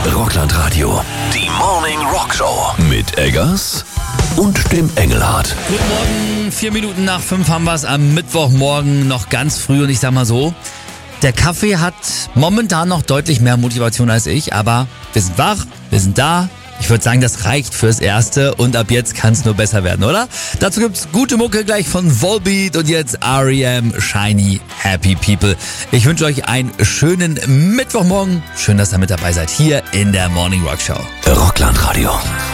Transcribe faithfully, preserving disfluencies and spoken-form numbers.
Rockland Radio. Die Morning Rock Show. Mit Eggers und dem Engelhardt. Guten Morgen, vier Minuten nach fünf haben wir es am Mittwochmorgen, noch ganz früh. Und ich sag mal so, der Kaffee hat momentan noch deutlich mehr Motivation als ich. Aber wir sind wach, wir sind da. Ich würde sagen, das reicht fürs Erste und ab jetzt kann es nur besser werden, oder? Dazu gibt's gute Mucke gleich von Volbeat und jetzt R E M, Shiny, Happy People. Ich wünsche euch einen schönen Mittwochmorgen. Schön, dass ihr mit dabei seid hier in der Morning Rock Show. Rockland Radio.